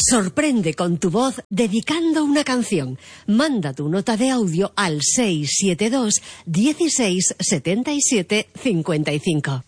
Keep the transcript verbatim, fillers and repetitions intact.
Sorprende con tu voz dedicando una canción. Manda tu nota de audio al seis siete dos, dieciséis, setenta y siete, cincuenta y cinco.